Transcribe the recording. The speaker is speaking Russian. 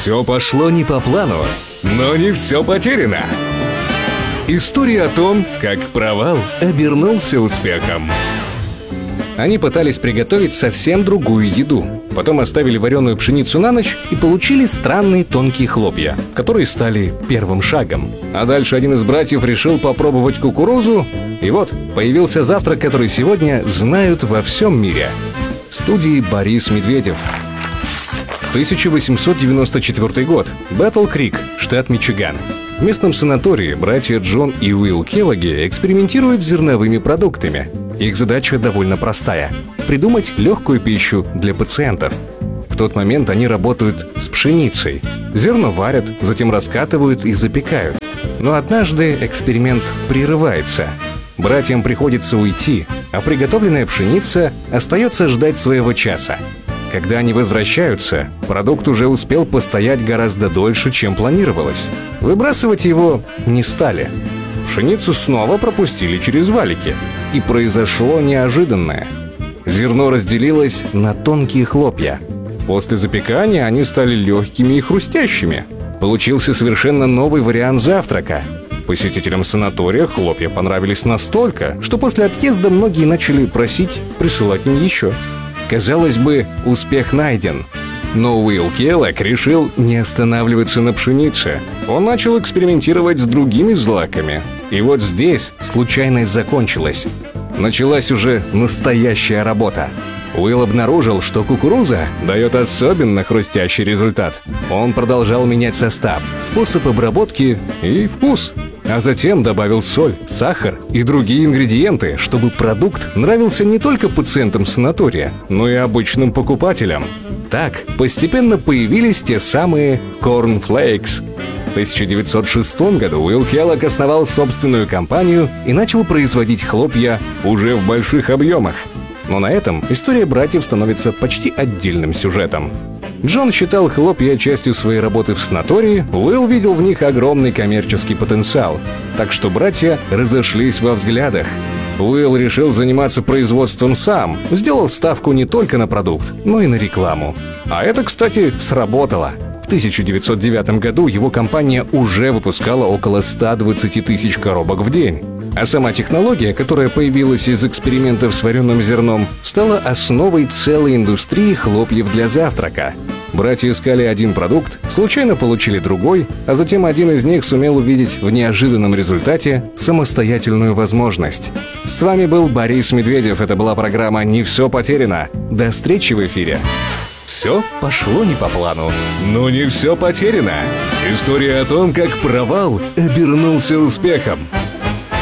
Все пошло не по плану, но не все потеряно. История о том, как провал обернулся успехом. Они пытались приготовить совсем другую еду. Потом оставили вареную пшеницу на ночь и получили странные тонкие хлопья, которые стали первым шагом. А дальше один из братьев решил попробовать кукурузу, и вот появился завтрак, который сегодня знают во всем мире. В студии Борис Медведев. 1894 год. Бэттл-Крик, штат Мичиган. В местном санатории братья Джон и Уилл Келлоги экспериментируют с зерновыми продуктами. Их задача довольно простая – придумать легкую пищу для пациентов. В тот момент они работают с пшеницей. Зерно варят, затем раскатывают и запекают. Но однажды эксперимент прерывается. Братьям приходится уйти, а приготовленная пшеница остается ждать своего часа. Когда они возвращаются, продукт уже успел постоять гораздо дольше, чем планировалось. Выбрасывать его не стали. Пшеницу снова пропустили через валики. И произошло неожиданное. Зерно разделилось на тонкие хлопья. После запекания они стали легкими и хрустящими. Получился совершенно новый вариант завтрака. Посетителям санатория хлопья понравились настолько, что после отъезда многие начали просить присылать им еще. Казалось бы, успех найден. Но Уилл Келлог решил не останавливаться на пшенице. Он начал экспериментировать с другими злаками. И вот здесь случайность закончилась. Началась уже настоящая работа. Уилл обнаружил, что кукуруза дает особенно хрустящий результат. Он продолжал менять состав, способ обработки и вкус. А затем добавил соль, сахар и другие ингредиенты, чтобы продукт нравился не только пациентам санатория, но и обычным покупателям. Так постепенно появились те самые Cornflakes. В 1906 году Уилл Келлог основал собственную компанию и начал производить хлопья уже в больших объемах. Но на этом история братьев становится почти отдельным сюжетом. Джон считал хлопья частью своей работы в санатории, Уилл видел в них огромный коммерческий потенциал. Так что братья разошлись во взглядах. Уилл решил заниматься производством сам, сделал ставку не только на продукт, но и на рекламу. А это, кстати, сработало. В 1909 году его компания уже выпускала около 120 тысяч коробок в день. А сама технология, которая появилась из экспериментов с вареным зерном, стала основой целой индустрии хлопьев для завтрака. Братья искали один продукт, случайно получили другой, а затем один из них сумел увидеть в неожиданном результате самостоятельную возможность. С вами был Борис Медведев. Это была программа «Не все потеряно». До встречи в эфире. Все пошло не по плану, но не все потеряно. История о том, как провал обернулся успехом.